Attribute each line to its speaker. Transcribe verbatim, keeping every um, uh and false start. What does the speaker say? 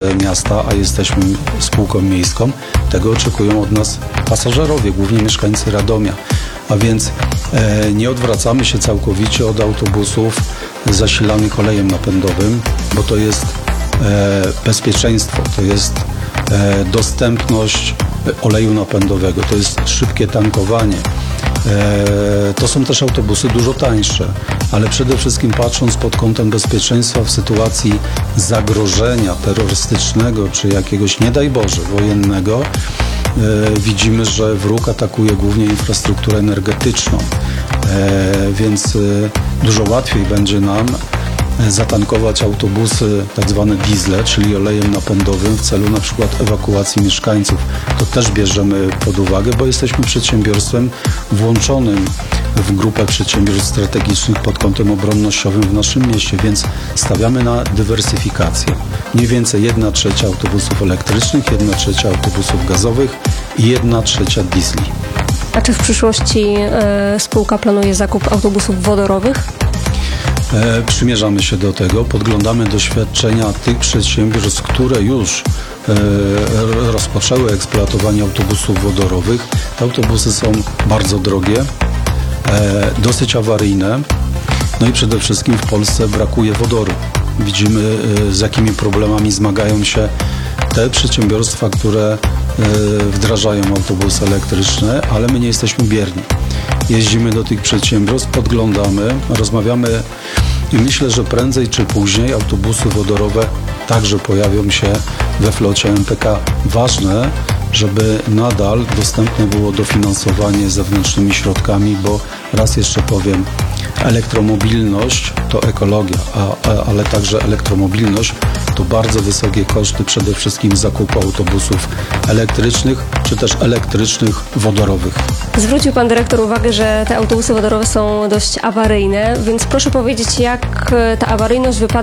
Speaker 1: władze miasta, a jesteśmy spółką miejską, tego oczekują od nas pasażerowie, głównie mieszkańcy Radomia. A więc e, nie odwracamy się całkowicie od autobusów zasilanych olejem napędowym, bo to jest e, bezpieczeństwo, to jest e, dostępność oleju napędowego, to jest szybkie tankowanie. E, to są też autobusy dużo tańsze, ale przede wszystkim patrząc pod kątem bezpieczeństwa w sytuacji zagrożenia terrorystycznego czy jakiegoś, nie daj Boże, wojennego, e, widzimy, że wróg atakuje głównie infrastrukturę energetyczną, e, więc e, dużo łatwiej będzie nam zatankować autobusy tak zwane diesle, czyli olejem napędowym w celu na przykład ewakuacji mieszkańców. To też bierzemy pod uwagę, bo jesteśmy przedsiębiorstwem włączonym w grupę przedsiębiorstw strategicznych pod kątem obronnościowym w naszym mieście, więc stawiamy na dywersyfikację. Mniej więcej jedna trzecia autobusów elektrycznych, jedna trzecia autobusów gazowych i jedna trzecia diesli.
Speaker 2: A czy w przyszłości y, spółka planuje zakup autobusów wodorowych?
Speaker 1: E, przymierzamy się do tego, podglądamy doświadczenia tych przedsiębiorstw, które już e, rozpoczęły eksploatowanie autobusów wodorowych. Te autobusy są bardzo drogie, e, dosyć awaryjne, no i przede wszystkim w Polsce brakuje wodoru. Widzimy, e, z jakimi problemami zmagają się te przedsiębiorstwa, które e, wdrażają autobusy elektryczne, ale my nie jesteśmy bierni. Jeździmy do tych przedsiębiorstw, podglądamy, rozmawiamy i myślę, że prędzej czy później autobusy wodorowe także pojawią się we flocie M P K. Ważne, żeby nadal dostępne było dofinansowanie zewnętrznymi środkami, bo raz jeszcze powiem, elektromobilność to ekologia, a, a, ale także elektromobilność to bardzo wysokie koszty przede wszystkim zakupu autobusów elektrycznych, czy też elektrycznych wodorowych.
Speaker 2: Zwrócił pan dyrektor uwagę, że te autobusy wodorowe są dość awaryjne, więc proszę powiedzieć, jak ta awaryjność wypada